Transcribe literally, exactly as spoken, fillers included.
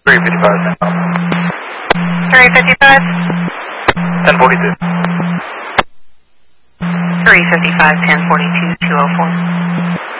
three fifty-five, three fifty-five? ten forty-two. three fifty-five, ten forty-two, two oh four.